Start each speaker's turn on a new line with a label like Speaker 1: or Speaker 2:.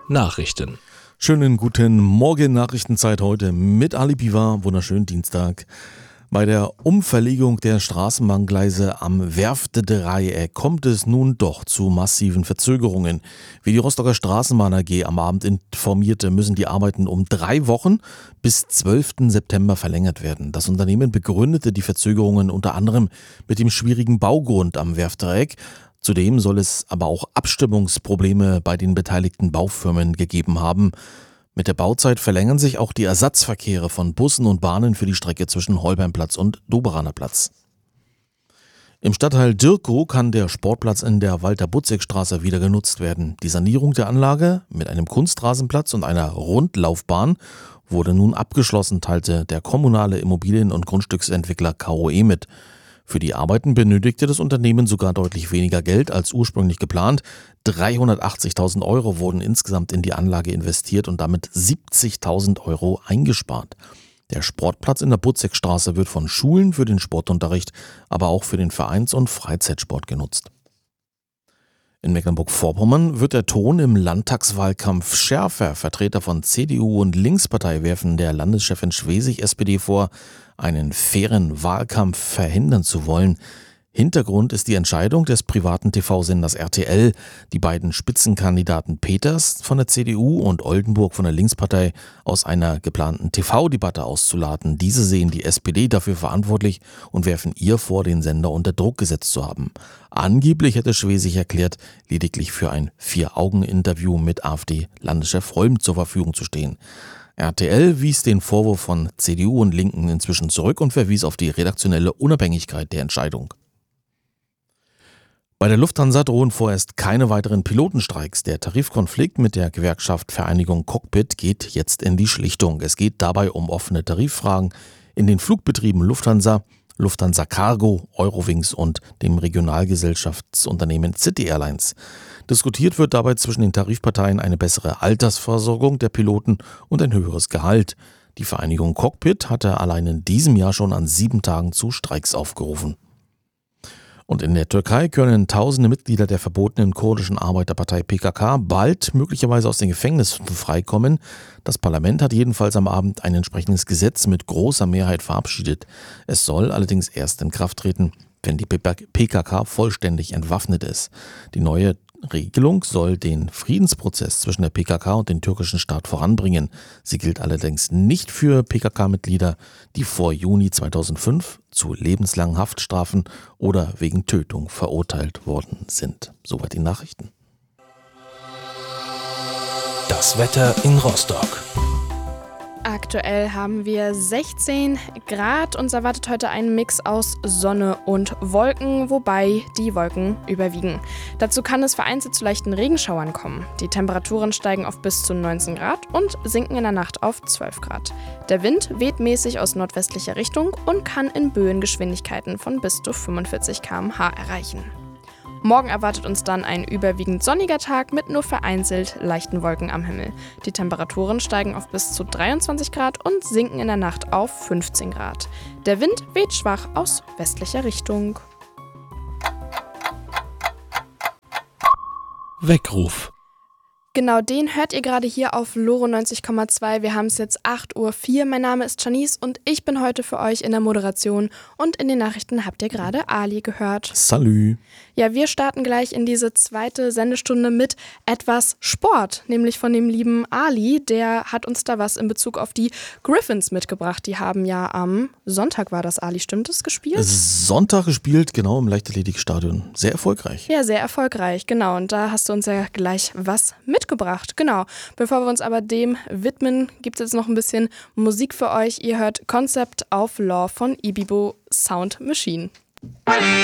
Speaker 1: Nachrichten.
Speaker 2: Schönen guten Morgen, Nachrichtenzeit heute mit Ali Biwa, wunderschönen Dienstag. Bei der Umverlegung der Straßenbahngleise am Werftedreieck kommt es nun doch zu massiven Verzögerungen. Wie die Rostocker Straßenbahn AG am Abend informierte, müssen die Arbeiten um 3 Wochen bis 12. September verlängert werden. Das Unternehmen begründete die Verzögerungen unter anderem mit dem schwierigen Baugrund am Werftedreieck. Zudem soll es aber auch Abstimmungsprobleme bei den beteiligten Baufirmen gegeben haben. Mit der Bauzeit verlängern sich auch die Ersatzverkehre von Bussen und Bahnen für die Strecke zwischen Holbeinplatz und Doberaner Platz. Im Stadtteil Dirkow kann der Sportplatz in der Walter-Butzek-Straße wieder genutzt werden. Die Sanierung der Anlage mit einem Kunstrasenplatz und einer Rundlaufbahn wurde nun abgeschlossen, teilte der kommunale Immobilien- und Grundstücksentwickler KOE mit. Für die Arbeiten benötigte das Unternehmen sogar deutlich weniger Geld als ursprünglich geplant. 380.000 Euro wurden insgesamt in die Anlage investiert und damit 70.000 Euro eingespart. Der Sportplatz in der Butzekstraße wird von Schulen für den Sportunterricht, aber auch für den Vereins- und Freizeitsport genutzt. In Mecklenburg-Vorpommern wird der Ton im Landtagswahlkampf schärfer. Vertreter von CDU und Linkspartei werfen der Landeschefin Schwesig SPD vor, einen fairen Wahlkampf verhindern zu wollen. Hintergrund ist die Entscheidung des privaten TV-Senders RTL, die beiden Spitzenkandidaten Peters von der CDU und Oldenburg von der Linkspartei aus einer geplanten TV-Debatte auszuladen. Diese sehen die SPD dafür verantwortlich und werfen ihr vor, den Sender unter Druck gesetzt zu haben. Angeblich hätte Schwesig erklärt, lediglich für ein 4-Augen-Interview mit AfD-Landeschef Holm zur Verfügung zu stehen. RTL wies den Vorwurf von CDU und Linken inzwischen zurück und verwies auf die redaktionelle Unabhängigkeit der Entscheidung. Bei der Lufthansa drohen vorerst keine weiteren Pilotenstreiks. Der Tarifkonflikt mit der Gewerkschaft Vereinigung Cockpit geht jetzt in die Schlichtung. Es geht dabei um offene Tariffragen in den Flugbetrieben Lufthansa, Lufthansa Cargo, Eurowings und dem Regionalgesellschaftsunternehmen City Airlines. Diskutiert wird dabei zwischen den Tarifparteien eine bessere Altersversorgung der Piloten und ein höheres Gehalt. Die Vereinigung Cockpit hatte allein in diesem Jahr schon an 7 Tagen zu Streiks aufgerufen. Und in der Türkei können tausende Mitglieder der verbotenen kurdischen Arbeiterpartei PKK bald möglicherweise aus den Gefängnissen freikommen. Das Parlament hat jedenfalls am Abend ein entsprechendes Gesetz mit großer Mehrheit verabschiedet. Es soll allerdings erst in Kraft treten, wenn die PKK vollständig entwaffnet ist. Die neue Regelung soll den Friedensprozess zwischen der PKK und dem türkischen Staat voranbringen. Sie gilt allerdings nicht für PKK-Mitglieder, die vor Juni 2005 zu lebenslangen Haftstrafen oder wegen Tötung verurteilt worden sind. Soweit die Nachrichten.
Speaker 1: Das Wetter in Rostock.
Speaker 3: Aktuell haben wir 16 Grad. Uns erwartet heute ein Mix aus Sonne und Wolken, wobei die Wolken überwiegen. Dazu kann es vereinzelt zu leichten Regenschauern kommen. Die Temperaturen steigen auf bis zu 19 Grad und sinken in der Nacht auf 12 Grad. Der Wind weht mäßig aus nordwestlicher Richtung und kann in Böengeschwindigkeiten von bis zu 45 km/h erreichen. Morgen erwartet uns dann ein überwiegend sonniger Tag mit nur vereinzelt leichten Wolken am Himmel. Die Temperaturen steigen auf bis zu 23 Grad und sinken in der Nacht auf 15 Grad. Der Wind weht schwach aus westlicher Richtung.
Speaker 1: Weckruf.
Speaker 3: Genau, den hört ihr gerade hier auf Loro 90,2. Wir haben es jetzt 8:04 Uhr. Mein Name ist Janice und ich bin heute für euch in der Moderation. Und in den Nachrichten habt ihr gerade Ali gehört.
Speaker 2: Salü.
Speaker 3: Ja, wir starten gleich in diese zweite Sendestunde mit etwas Sport. Nämlich von dem lieben Ali. Der hat uns da was in Bezug auf die Griffins mitgebracht. Die haben ja am Sonntag, war das, Ali, stimmt es, gespielt?
Speaker 2: Sonntag gespielt, genau, im Leichtathletikstadion. Sehr erfolgreich.
Speaker 3: Ja, sehr erfolgreich, genau. Und da hast du uns ja gleich was mitgebracht. Genau. Bevor wir uns aber dem widmen, gibt es jetzt noch ein bisschen Musik für euch. Ihr hört Concept of Law von Ibibo Sound Machine.